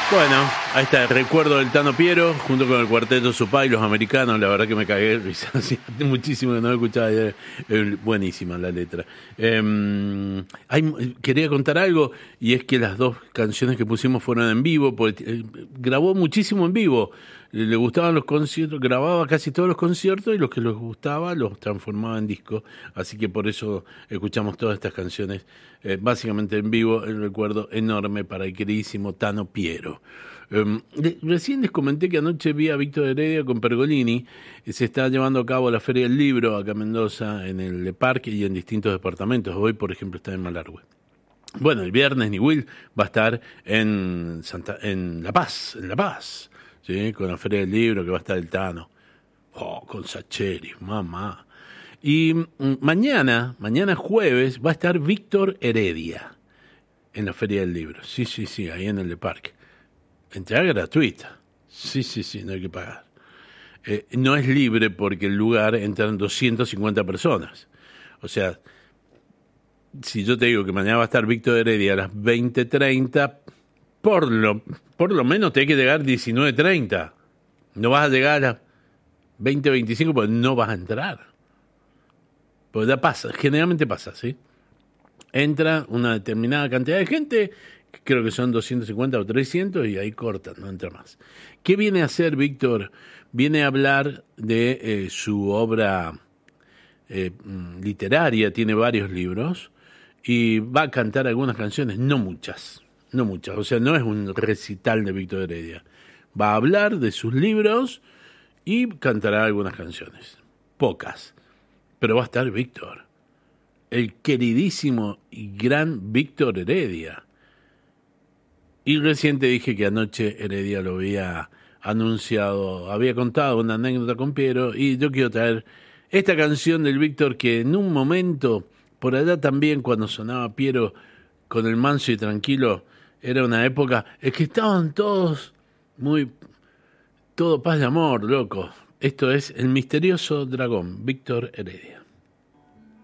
Bueno, ahí está el recuerdo del Tano Piero, junto con el Cuarteto Supay, los americanos. La verdad que me cagué de risa. Hacía muchísimo que no lo escuchaba. Buenísima la letra. Quería contar algo, y es que las dos canciones que pusimos fueron en vivo, porque grabó muchísimo en vivo. Le gustaban los conciertos, grababa casi todos los conciertos, y los que les gustaba los transformaba en disco. Así que por eso escuchamos todas estas canciones básicamente en vivo. El recuerdo enorme para el queridísimo Tano Piero. Recién les comenté que anoche vi a Víctor Heredia con Pergolini. Se está llevando a cabo la Feria del Libro acá en Mendoza, en el Parque y en distintos departamentos. Hoy, por ejemplo, está en Malargüe. Bueno, el viernes Niwil va a estar en La Paz, ¿sí? Con la Feria del Libro, que va a estar el Tano. Con Sacheri, mamá. Y mañana jueves, va a estar Víctor Heredia en la Feria del Libro. Sí, ahí en el Parque. Entrada gratuita. Sí, no hay que pagar. No es libre porque el lugar entran 250 personas. O sea, si yo te digo que mañana va a estar Víctor Heredia a las 20:30, por lo menos te hay que llegar 19:30. No vas a llegar a las 20:25 porque no vas a entrar. Porque ya pasa, generalmente pasa, ¿sí? Entra una determinada cantidad de gente, creo que son 250 o 300, y ahí cortan, no entra más. ¿Qué viene a hacer Víctor? Viene a hablar de su obra literaria, tiene varios libros, y va a cantar algunas canciones, no muchas, o sea, no es un recital de Víctor Heredia. Va a hablar de sus libros y cantará algunas canciones, pocas, pero va a estar Víctor. El queridísimo y gran Víctor Heredia. Y recién te dije que anoche Heredia lo había anunciado, había contado una anécdota con Piero, y yo quiero traer esta canción del Víctor, que en un momento, por allá también, cuando sonaba Piero con el Manso y Tranquilo, era una época en que estaban todos todo paz y amor, loco. Esto es El Misterioso Dragón, Víctor Heredia.